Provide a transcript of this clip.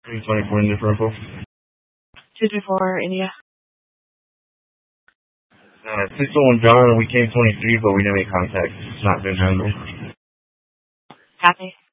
324 India Purple. 224 India. 601 John, and we came 23, but we didn't make contact. It's not been handled. Copy.